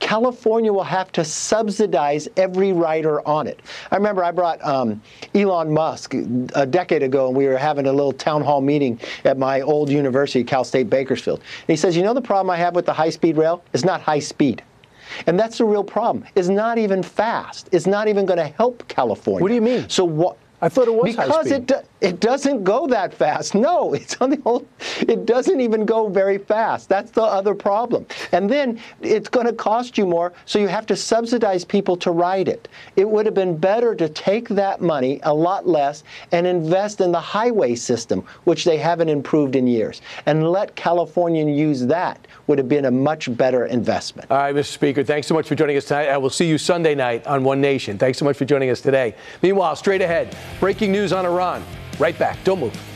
California will have to subsidize every rider on it. I remember I brought Elon Musk a decade ago, and we were having a little town hall meeting at my old university, Cal State Bakersfield. And he says, you know the problem I have with the high-speed rail? It's not high speed. And that's the real problem. It's not even fast. It's not even going to help California. What do you mean? So what? I thought it was high speed. Because it doesn't go that fast. No, it's on the whole, it doesn't even go very fast. That's the other problem. And then it's going to cost you more, so you have to subsidize people to ride it. It would have been better to take that money, a lot less, and invest in the highway system, which they haven't improved in years. And let California use that would have been a much better investment. All right, Mr. Speaker, thanks so much for joining us tonight. I will see you Sunday night on One Nation. Thanks so much for joining us today. Meanwhile, straight ahead, breaking news on Iran. Right back. Don't move.